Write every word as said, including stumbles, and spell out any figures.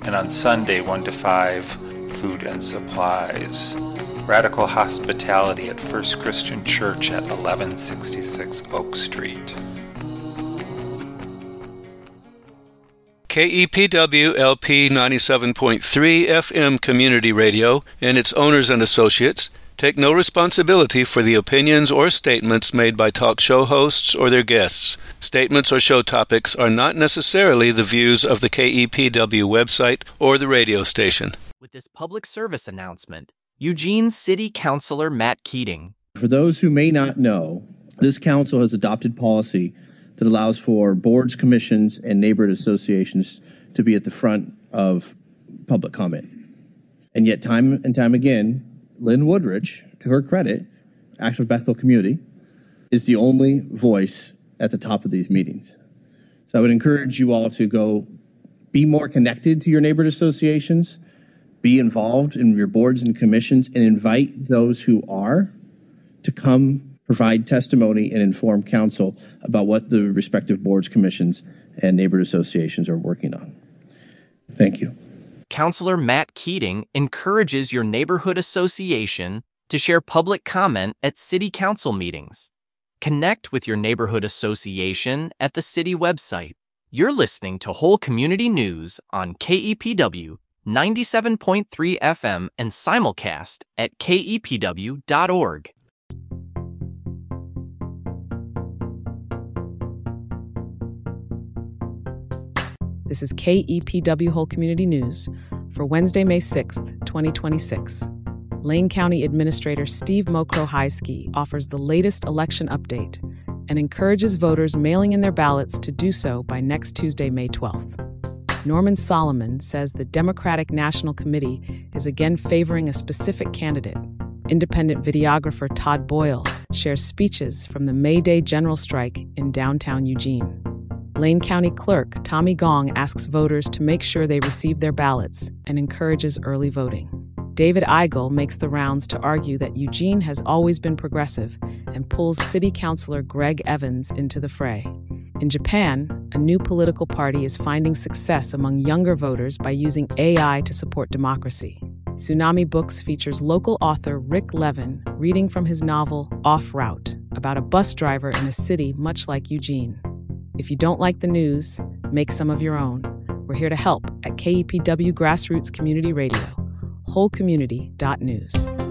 and on Sunday one to five, food and supplies. Radical Hospitality at First Christian Church at eleven sixty-six Oak Street. K E P W L P ninety-seven point three F M Community Radio and its owners and associates take no responsibility for the opinions or statements made by talk show hosts or their guests. Statements or show topics are not necessarily the views of the K E P W website or the radio station. With this public service announcement, Eugene City Councilor Matt Keating. For those who may not know, this council has adopted policy that allows for boards, commissions, and neighborhood associations to be at the front of public comment. And yet, time and time again, Lynn Woodrich, to her credit, Active Bethel Community, is the only voice at the top of these meetings. So I would encourage you all to go be more connected to your neighborhood associations, be involved in your boards and commissions, and invite those who are to come provide testimony and inform council about what the respective boards, commissions, and neighborhood associations are working on. Thank you. Councilor Matt Keating encourages your neighborhood association to share public comment at city council meetings. Connect with your neighborhood association at the city website. You're listening to Whole Community News on K E P W ninety-seven point three F M and simulcast at K E P W dot org. This is K E P W Whole Community News for Wednesday, May sixth, twenty twenty-six. Lane County Administrator Steve Mokro-Heisky offers the latest election update and encourages voters mailing in their ballots to do so by next Tuesday, May twelfth. Norman Solomon says the Democratic National Committee is again favoring a specific candidate. Independent videographer Todd Boyle shares speeches from the May Day general strike in downtown Eugene. Lane County Clerk Tommy Gong asks voters to make sure they receive their ballots and encourages early voting. David Eigel makes the rounds to argue that Eugene has always been progressive and pulls City Councilor Greg Evans into the fray. In Japan, a new political party is finding success among younger voters by using A I to support democracy. Tsunami Books features local author Rick Levin reading from his novel Off Route about a bus driver in a city much like Eugene. If you don't like the news, make some of your own. We're here to help at K E P W Grassroots Community Radio, whole community dot news.